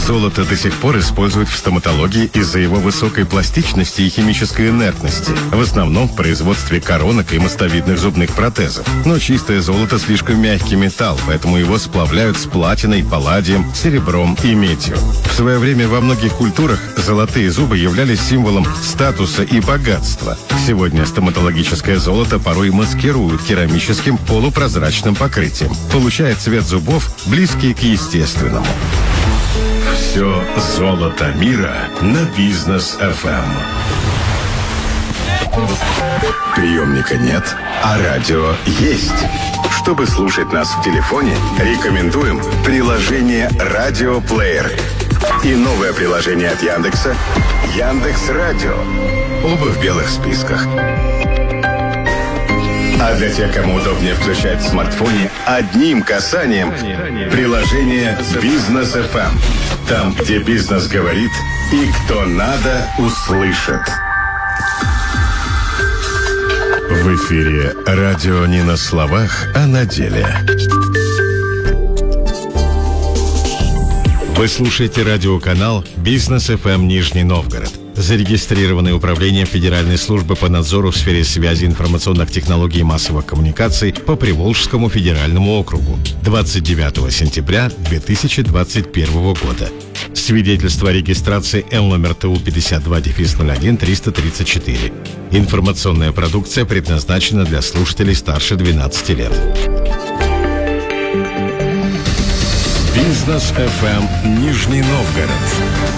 Золото до сих пор используют в стоматологии из-за его высокой пластичности и химической инертности, в основном в производстве коронок и мостовидных зубных протезов. Но чистое золото слишком мягкий металл, поэтому его сплавляют с платиной, палладием, серебром и медью. В свое время во многих культурах золотые зубы являлись символом статуса и богатства. Сегодня стоматологическое золото порой маскируют керамическим полупрозрачным покрытием. Получает цвет зубов, близкий к естественному. Все золото мира на Бизнес FM. Приемника нет, а радио есть. Чтобы слушать нас в телефоне, рекомендуем приложение «Радиоплеер» и новое приложение от Яндекса «Яндекс.Радио». Оба в белых списках. А для тех, кому удобнее включать в смартфоне одним касанием приложение «Бизнес FM». Там, где бизнес говорит и кто надо, услышит. В эфире радио не на словах, а на деле. Вы слушаете радиоканал «Бизнес FM Нижний Новгород», зарегистрированный Управлением Федеральной службы по надзору в сфере связи, информационных технологий и массовых коммуникаций по Приволжскому федеральному округу 29 сентября 2021 года. Свидетельство о регистрации Л номер ТУ 52-01-334. Информационная продукция предназначена для слушателей старше 12 лет. Бизнес FM Нижний Новгород.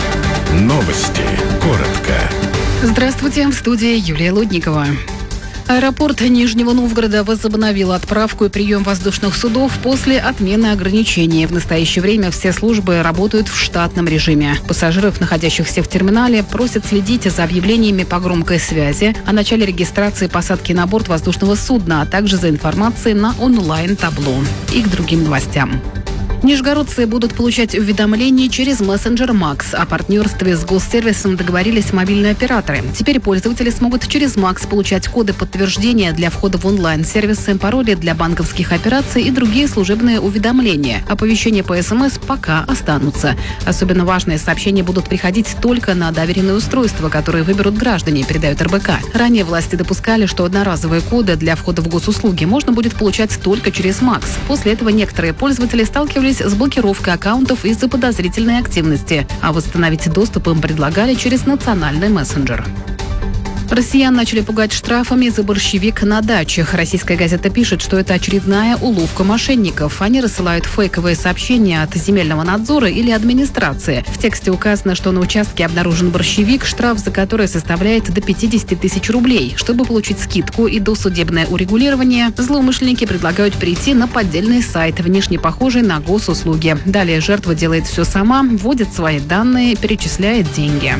Новости. Коротко. Здравствуйте, в студии Юлия Лудникова. Аэропорт Нижнего Новгорода возобновил отправку и прием воздушных судов после отмены ограничений. В настоящее время все службы работают в штатном режиме. Пассажиров, находящихся в терминале, просят следить за объявлениями по громкой связи о начале регистрации посадки на борт воздушного судна, а также за информацией на онлайн-табло. И к другим новостям. Нижегородцы будут получать уведомления через мессенджер Макс. О партнерстве с госсервисом договорились мобильные операторы. Теперь пользователи смогут через Макс получать коды подтверждения для входа в онлайн-сервисы, пароли для банковских операций и другие служебные уведомления. Оповещения по СМС пока останутся. Особенно важные сообщения будут приходить только на доверенные устройства, которые выберут граждане, передают РБК. Ранее власти допускали, что одноразовые коды для входа в госуслуги можно будет получать только через Макс. После этого некоторые пользователи сталкивались с блокировкой аккаунтов из-за подозрительной активности, а восстановить доступ им предлагали через национальный мессенджер. Россиян начали пугать штрафами за борщевик на дачах. Российская газета пишет, что это очередная уловка мошенников. Они рассылают фейковые сообщения от земельного надзора или администрации. В тексте указано, что на участке обнаружен борщевик, штраф за который составляет до 50 тысяч рублей. Чтобы получить скидку и досудебное урегулирование, злоумышленники предлагают перейти на поддельный сайт, внешне похожий на госуслуги. Далее жертва делает все сама, вводит свои данные, перечисляет деньги.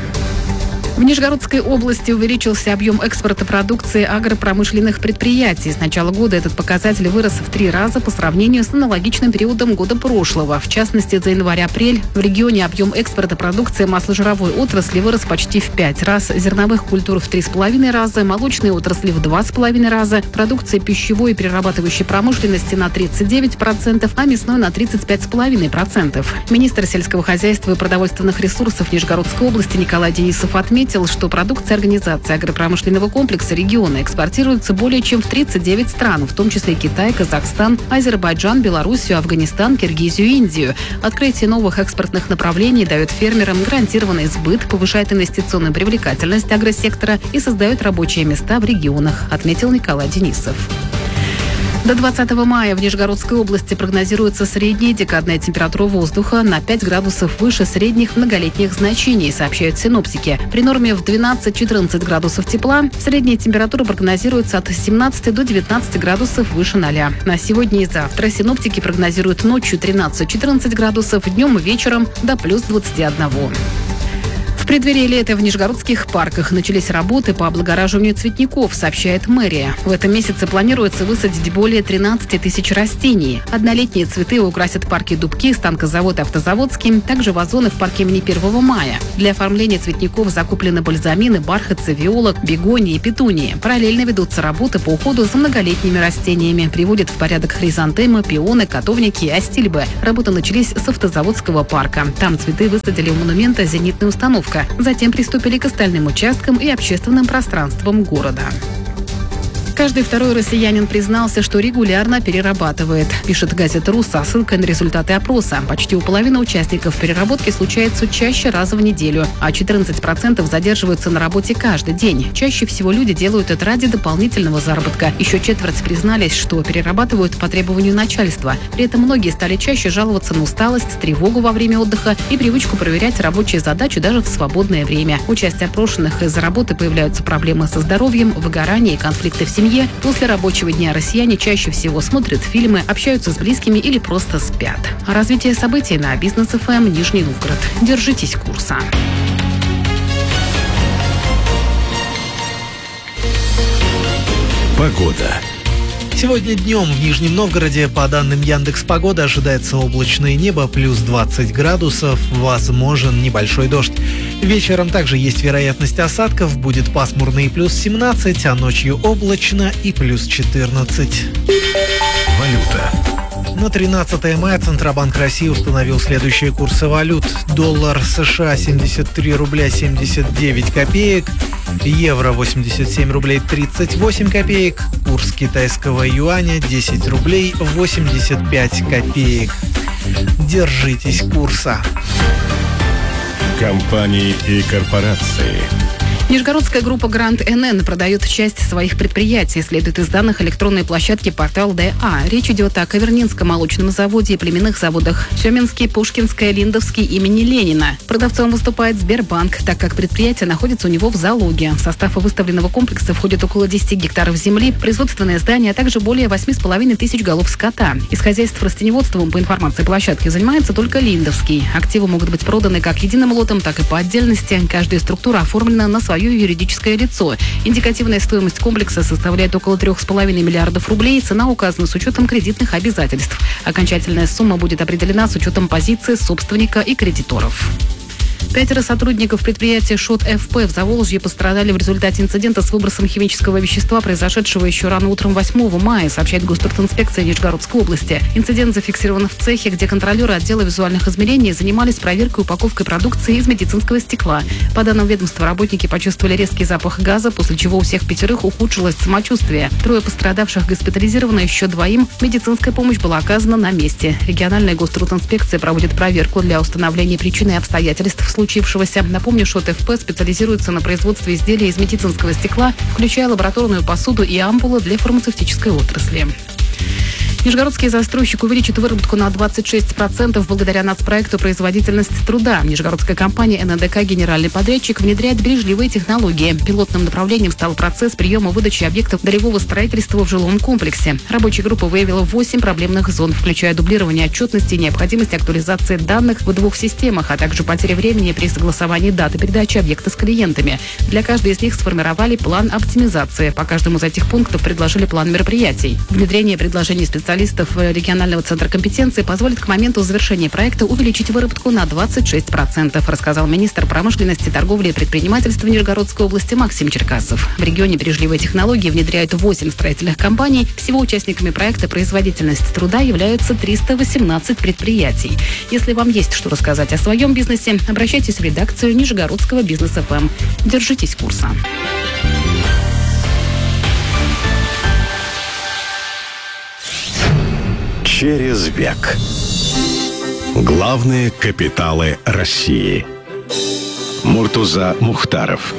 В Нижегородской области увеличился объем экспорта продукции агропромышленных предприятий. С начала года этот показатель вырос в 3 раза по сравнению с аналогичным периодом года прошлого. В частности, за январь-апрель в регионе объем экспорта продукции масложировой отрасли вырос почти в 5 раз, зерновых культур в 3,5 раза, молочной отрасли в 2,5 раза, продукции пищевой и перерабатывающей промышленности на 39%, а мясной на 35,5%. Министр сельского хозяйства и продовольственных ресурсов Нижегородской области Николай Денисов отметил, что продукция организации агропромышленного комплекса региона экспортируется более чем в 39 стран, в том числе Китай, Казахстан, Азербайджан, Белоруссию, Афганистан, Киргизию и Индию. Открытие новых экспортных направлений дает фермерам гарантированный сбыт, повышает инвестиционную привлекательность агросектора и создает рабочие места в регионах, отметил Николай Денисов. До 20 мая в Нижегородской области прогнозируется средняя декадная температура воздуха на 5 градусов выше средних многолетних значений, сообщают синоптики. При норме в 12-14 градусов тепла средняя температура прогнозируется от 17 до 19 градусов выше 0. На сегодня и завтра синоптики прогнозируют ночью 13-14 градусов, днем и вечером до плюс 21. В В преддверии лета в нижегородских парках начались работы по облагораживанию цветников, сообщает мэрия. В этом месяце планируется высадить более 13 тысяч растений. Однолетние цветы украсят парки Дубки, станкозавод Автозаводский, также вазоны в парке имени 1 мая. Для оформления цветников закуплены бальзамины, бархатцы, виола, бегонии и петунии. Параллельно ведутся работы по уходу за многолетними растениями. Приводят в порядок хризантемы, пионы, котовники и астильбы. Работы начались с Автозаводского парка. Там цветы высадили у монумента «Зенитная установка». Затем приступили к остальным участкам и общественным пространствам города. Каждый второй россиянин признался, что регулярно перерабатывает, пишет газета «Рус» со ссылкой на результаты опроса. Почти у половины участников переработки случается чаще раза в неделю, а 14% задерживаются на работе каждый день. Чаще всего люди делают это ради дополнительного заработка. Еще четверть признались, что перерабатывают по требованию начальства. При этом многие стали чаще жаловаться на усталость, тревогу во время отдыха и привычку проверять рабочие задачи даже в свободное время. У части опрошенных из-за работы появляются проблемы со здоровьем, выгорание и конфликты в семье. После рабочего дня россияне чаще всего смотрят фильмы, общаются с близкими или просто спят. Развитие событий на Бизнес ФМ Нижний Новгород. Держитесь курса. Погода. Сегодня днем в Нижнем Новгороде, по данным Яндекс.Погода, ожидается облачное небо, плюс 20 градусов, возможен небольшой дождь. Вечером также есть вероятность осадков, будет пасмурно и плюс 17, а ночью облачно и плюс 14. Валюта. На 13 мая Центробанк России установил следующие курсы валют. Доллар США 73 рубля 79 копеек, евро 87 рублей 38 копеек, курс китайского юаня 10 рублей 85 копеек. Держитесь курса. Компании и корпорации. Нижегородская группа Гранд НН продает часть своих предприятий, следует из данных электронной площадки портал ДА. Речь идет о Кавернинском молочном заводе и племенных заводах Семенский, Пушкинская, Линдовский имени Ленина. Продавцом выступает Сбербанк, так как предприятие находится у него в залоге. В состав выставленного комплекса входит около 10 гектаров земли, производственное здание, а также более 8,5 тысяч голов скота. Из хозяйств растеневодством, по информации площадки, занимается только Линдовский. Активы могут быть проданы как единым лотом, так и по отдельности. Каждая структура оформлена на свое юридическое лицо. Индикативная стоимость комплекса составляет около 3,5 миллиардов рублей. Цена указана с учетом кредитных обязательств. Окончательная сумма будет определена с учетом позиции собственника и кредиторов. 5 сотрудников предприятия ШОТ ФП в Заволжье пострадали в результате инцидента с выбросом химического вещества, произошедшего еще рано утром 8 мая, сообщает Гострудинспекция Нижегородской области. Инцидент зафиксирован в цехе, где контролеры отдела визуальных измерений занимались проверкой и упаковкой продукции из медицинского стекла. По данным ведомства, работники почувствовали резкий запах газа, после чего у всех 5 ухудшилось самочувствие. 3 пострадавших госпитализированы, еще 2 медицинская помощь была оказана на месте. Региональная Гострудинспекция проводит проверку для установления причины и обстоятельств случившегося. Напомню, ШОТ ФП специализируется на производстве изделий из медицинского стекла, включая лабораторную посуду и ампулы для фармацевтической отрасли. Нижегородский застройщик увеличит выработку на 26% благодаря нацпроекту «Производительность труда». Нижегородская компания НДК «Генеральный подрядчик» внедряет бережливые технологии. Пилотным направлением стал процесс приема выдачи объектов долевого строительства в жилом комплексе. Рабочая группа выявила 8 проблемных зон, включая дублирование отчетности и необходимость актуализации данных в 2 системах, а также потери времени при согласовании даты передачи объекта с клиентами. Для каждой из них сформировали план оптимизации. По каждому из этих пунктов предложили план мероприятий. Внедрение предложений специалистов регионального центра компетенции позволит к моменту завершения проекта увеличить выработку на 26%, рассказал министр промышленности, торговли и предпринимательства Нижегородской области Максим Черкасов. В регионе бережливые технологии внедряют 8 строительных компаний. Всего участниками проекта «Производительность труда» являются 318 предприятий. Если вам есть что рассказать о своем бизнесе, обращайтесь в редакцию Нижегородского Бизнес ФМ. Держитесь курса. Через век. Главные капиталы России. Муртуза Мухтаров.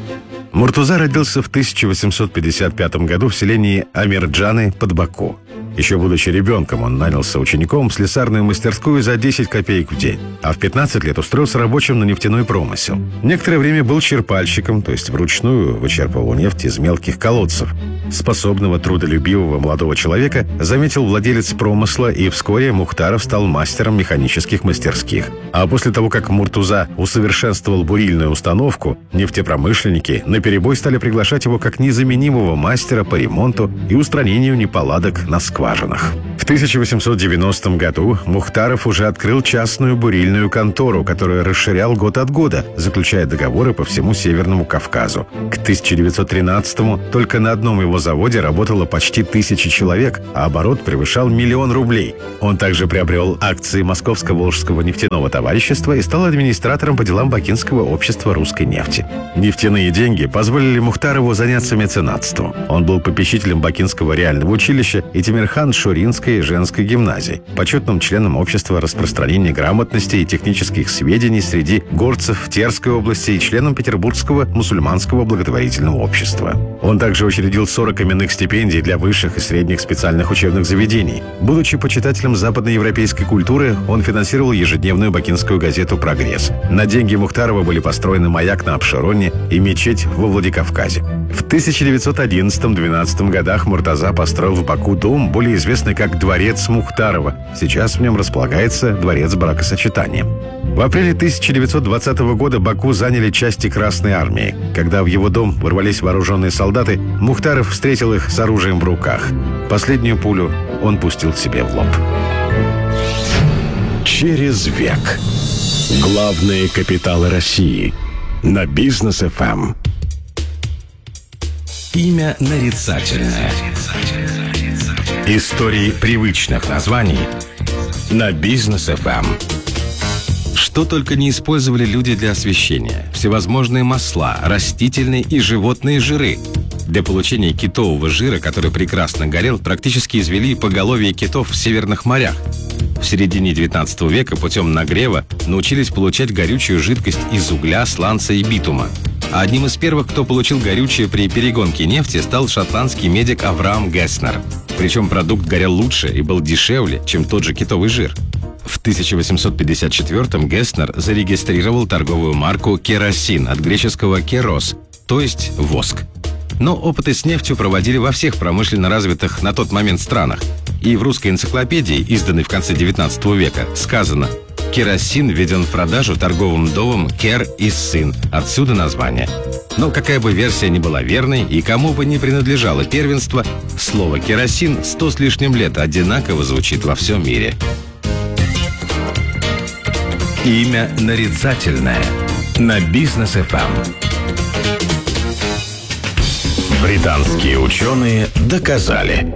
Муртуза родился в 1855 году в селении Амирджаны под Баку. Еще будучи ребенком, он нанялся учеником в слесарную мастерскую за 10 копеек в день, а в 15 лет устроился рабочим на нефтяной промысел. Некоторое время был черпальщиком, то есть вручную вычерпывал нефть из мелких колодцев. Способного, трудолюбивого молодого человека заметил владелец промысла, и вскоре Мухтаров стал мастером механических мастерских. А после того, как Муртуза усовершенствовал бурильную установку, нефтепромышленники наперебой стали приглашать его как незаменимого мастера по ремонту и устранению неполадок на скважинах. В 1890 году Мухтаров уже открыл частную бурильную контору, которую расширял год от года, заключая договоры по всему Северному Кавказу. К 1913-му только на одном его заводе работало почти 1000 человек, а оборот превышал 1 000 000 рублей. Он также приобрел акции Московско-Волжского нефтяного товарищества и стал администратором по делам Бакинского общества русской нефти. Нефтяные деньги позволили Мухтарову заняться меценатством. Он был попечителем Бакинского реального училища и Темирхан-Шуринской женской гимназии, почетным членом общества распространения грамотности и технических сведений среди горцев Терской области и членом Петербургского мусульманского благотворительного общества. Он также учредил 40 именных стипендий для высших и средних специальных учебных заведений. Будучи почитателем западноевропейской культуры, он финансировал ежедневную бакинскую газету «Прогресс». На деньги Мухтарова были построены маяк на Апшероне и мечеть во Владикавказе. В 1911-12 годах Муртаза построил в Баку дом, более известный как Дворец Мухтарова. Сейчас в нем располагается Дворец бракосочетания. В апреле 1920 года Баку заняли части Красной армии. Когда в его дом ворвались вооруженные солдаты, Мухтаров встретил их с оружием в руках. Последнюю пулю он пустил себе в лоб. Через век. Главные капиталы России. На Бизнес ФМ. Имя нарицательное. Истории привычных названий. На Бизнес ФМ. Что только не использовали люди для освещения. Всевозможные масла, растительные и животные жиры. Для получения китового жира, который прекрасно горел, практически извели поголовье китов в северных морях. В середине 19 века путем нагрева научились получать горючую жидкость из угля, сланца и битума. А одним из первых, кто получил горючее при перегонке нефти, стал шотландский медик Авраам Гесснер. Причем продукт горел лучше и был дешевле, чем тот же китовый жир. В 1854-м Гесснер зарегистрировал торговую марку «Керосин» от греческого «керос», то есть «воск». Но опыты с нефтью проводили во всех промышленно развитых на тот момент странах. И в русской энциклопедии, изданной в конце 19 века, сказано: «Керосин введен в продажу торговым домом Кер и Сын». Отсюда название. Но какая бы версия ни была верной и кому бы ни принадлежало первенство, слово «керосин» 100 с лишним лет одинаково звучит во всем мире. Имя нарицательное. На Бизнес ФМ. Британские ученые доказали.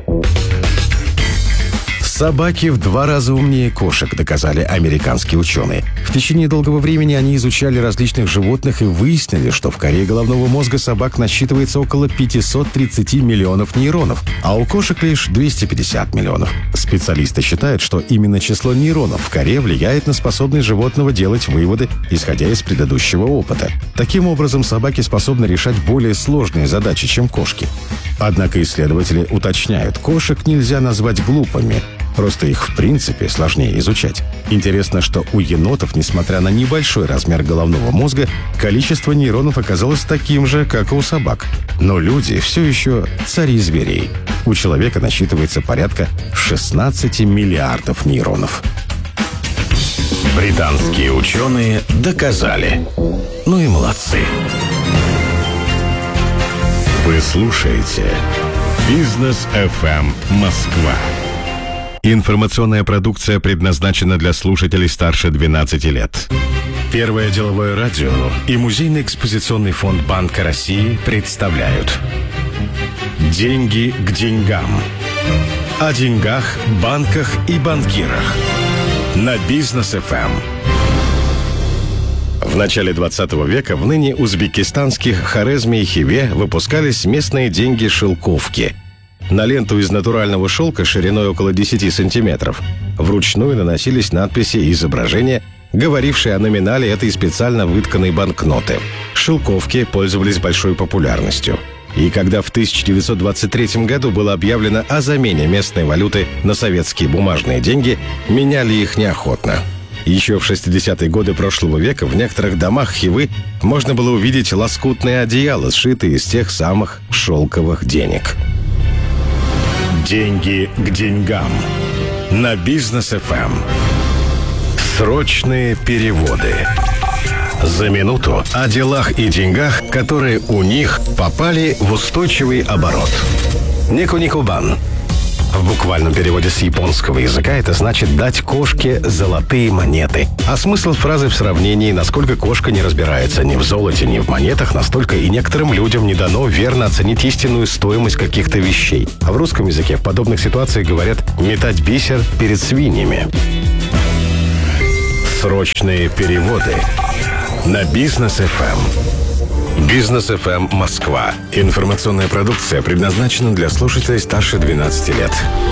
Собаки в 2 раза умнее кошек, доказали американские ученые. В течение долгого времени они изучали различных животных и выяснили, что в коре головного мозга собак насчитывается около 530 миллионов нейронов, а у кошек лишь 250 миллионов. Специалисты считают, что именно число нейронов в коре влияет на способность животного делать выводы, исходя из предыдущего опыта. Таким образом, собаки способны решать более сложные задачи, чем кошки. Однако исследователи уточняют, кошек нельзя назвать глупыми. Просто их, в принципе, сложнее изучать. Интересно, что у енотов, несмотря на небольшой размер головного мозга, количество нейронов оказалось таким же, как и у собак. Но люди все еще цари зверей. У человека насчитывается порядка 16 миллиардов нейронов. Британские ученые доказали. Ну и молодцы. Вы слушаете Бизнес ФМ Москва. Информационная продукция предназначена для слушателей старше 12 лет. Первое деловое радио и Музейный экспозиционный фонд Банка России представляют «Деньги к деньгам». О деньгах, банках и банкирах. На Бизнес ФМ. В начале 20 века в ныне узбекистанских Хорезме и Хиве выпускались местные деньги-шелковки. На ленту из натурального шелка шириной около 10 сантиметров вручную наносились надписи и изображения, говорившие о номинале этой специально вытканной банкноты. Шелковки пользовались большой популярностью. И когда в 1923 году было объявлено о замене местной валюты на советские бумажные деньги, меняли их неохотно. Еще в 60-е годы прошлого века в некоторых домах Хивы можно было увидеть лоскутные одеяла, сшитые из тех самых шелковых денег. Деньги к деньгам. На Бизнес ФМ. Срочные переводы. За минуту о делах и деньгах, которые у них попали в устойчивый оборот. Никуникубан. В буквальном переводе с японского языка это значит «дать кошке золотые монеты». А смысл фразы в сравнении, насколько кошка не разбирается ни в золоте, ни в монетах, настолько и некоторым людям не дано верно оценить истинную стоимость каких-то вещей. А в русском языке в подобных ситуациях говорят «метать бисер перед свиньями». Срочные переводы на Бизнес ФМ. Бизнес ФМ Москва. Информационная продукция предназначена для слушателей старше 12 лет.